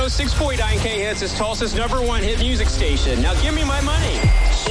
106.9 K-Hits is Tulsa's #1 hit music station. Now give me my money.